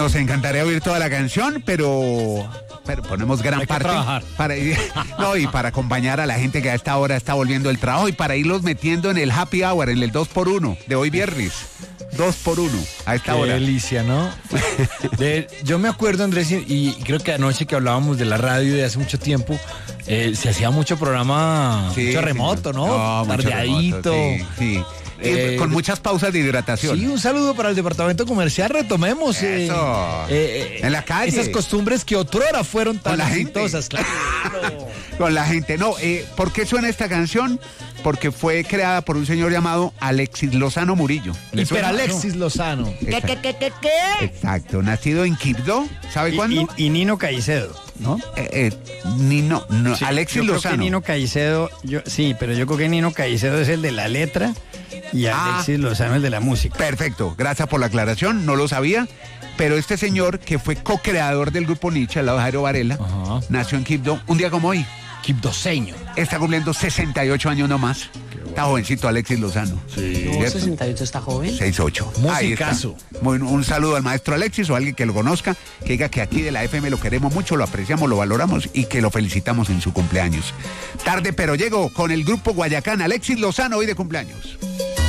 Nos encantaría oír toda la canción, pero ponemos gran parte para ir, no, y para acompañar a la gente que a esta hora está volviendo del trabajo y para irlos metiendo en el happy hour, en el 2x1 de hoy viernes. 2x1 a esta hora. Qué delicia, ¿no? Yo me acuerdo, Andrés, y creo que anoche que hablábamos de la radio de hace mucho tiempo, se hacía mucho programa, mucho remoto, ¿no? Tardeadito. Sí. Con muchas pausas de hidratación. Sí, un saludo para el departamento comercial. Retomemos eso. En la calle. Esas costumbres que otrora fueron tan exitosas, claro. Con la gente. No, ¿por qué suena esta canción? Porque fue creada por un señor llamado Alexis Lozano Murillo. Alexis Lozano. ¿Qué? Exacto, nacido en Quibdó, ¿sabe cuándo? Y Nino Caicedo, ¿no? Nino, no, Sí, Alexis yo creo Lozano. Que Nino Caicedo, pero yo creo que Nino Caicedo es el de la letra y Alexis Lozano el de la música. Perfecto, gracias por la aclaración, no lo sabía. Pero este señor, que fue co-creador del grupo Nietzsche, al lado de Jairo Varela, nació en Quibdó un día como hoy. Quibdoseño. Está cumpliendo 68 años nomás. Está jovencito Alexis Lozano. Sí. No, 68 está joven. 68. Musicazo. Un saludo al maestro Alexis o a alguien que lo conozca, que diga que aquí de la FM lo queremos mucho, lo apreciamos, lo valoramos y que lo felicitamos en su cumpleaños. Tarde pero llego con el grupo Guayacán. Alexis Lozano hoy de cumpleaños.